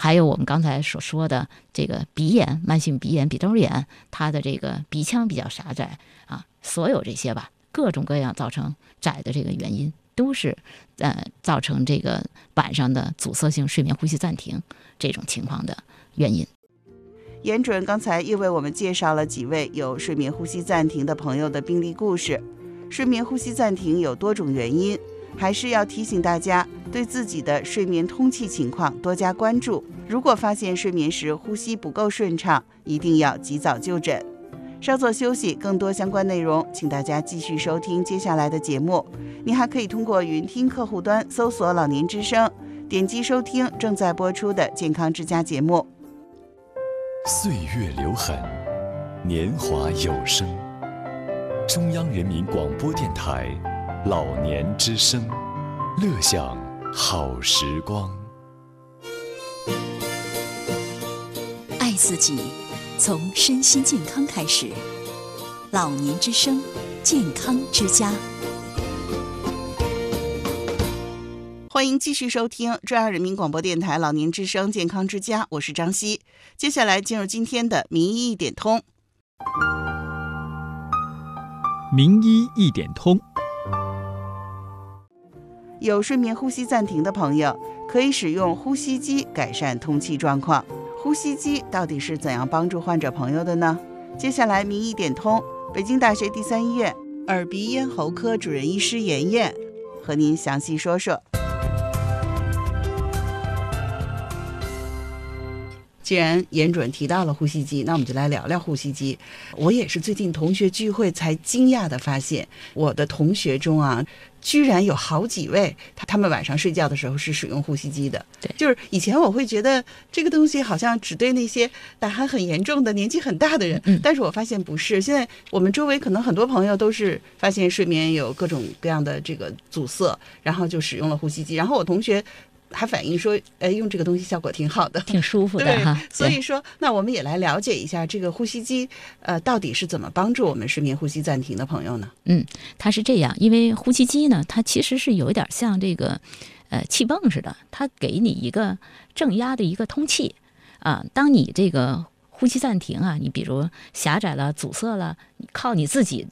还有我们刚才所说的这个鼻炎、慢性鼻炎、鼻窦炎，它的这个鼻腔比较狭窄啊，所有这些吧，各种各样造成窄的这个原因，都是造成这个晚上的阻塞性睡眠呼吸暂停这种情况的原因。 严准刚才又为我们介绍了几位有睡眠呼吸暂停的朋友的病例故事。睡眠呼吸暂停有多种原因，还是要提醒大家对自己的睡眠通气情况多加关注。如果发现睡眠时呼吸不够顺畅，一定要及早就诊。稍作休息，更多相关内容请大家继续收听接下来的节目。你还可以通过云听客户端搜索老年之声，点击收听正在播出的健康之家节目。 岁月留痕，年华有声。中央人民广播电台老年之声，乐享好时光。 爱自己，从身心健康开始。老年之声，健康之家。 欢迎继续收听中央人民广播电台老年之声健康之家，我是张希。接下来进入今天的名医一点通。 名医一点通。 有睡眠呼吸暂停的朋友，可以使用呼吸机改善通气状况。呼吸机到底是怎样帮助患者朋友的呢？接下来名医点通，北京大学第三医院耳鼻咽喉科主任医师严燕和您详细说说。既然严准提到了呼吸机，那我们就来聊聊呼吸机。我也是最近同学聚会才惊讶地发现，我的同学中啊，居然有好几位他们晚上睡觉的时候是使用呼吸机的。 对， 就是以前我会觉得这个东西好像只对那些打鼾很严重的年纪很大的人，但是我发现不是。现在我们周围可能很多朋友都是发现睡眠有各种各样的这个阻塞，然后就使用了呼吸机。然后我同学还反映说，用这个东西效果挺好的， 挺舒服的哈。 所以说，那我们也来了解一下这个呼吸机，到底是怎么帮助我们睡眠呼吸暂停的朋友呢？ 它是这样，因为呼吸机呢，它其实是有一点像这个气泵似的，它给你一个正压的一个通气啊。当你这个呼吸暂停啊，你比如狭窄了、阻塞了，靠你自己